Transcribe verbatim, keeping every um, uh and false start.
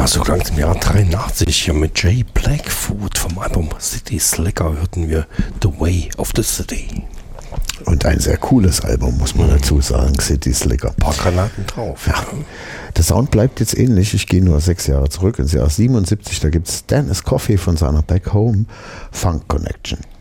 Ja, so langsam im Jahr dreiundachtzig hier mit Jay Blackfoot vom Album City Slicker hörten wir The Way of the City. Und ein sehr cooles Album, muss man dazu sagen, City Slicker. Ein paar Granaten drauf. Ja. Der Sound bleibt jetzt ähnlich. Ich gehe nur sechs Jahre zurück ins Jahr siebenundsiebzig. Da gibt es Dennis Coffey von seiner Back Home Funk Connection.